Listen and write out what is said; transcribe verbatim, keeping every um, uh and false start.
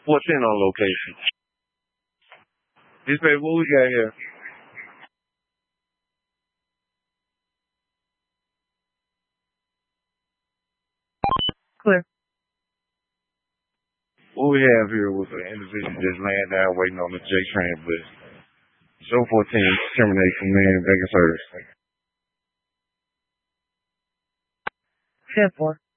fourteen on location. This baby, what we got here? Clear. What we have here was an individual just laying down waiting on the J train bus. Show fourteen, terminate from man, vacant service. ten four.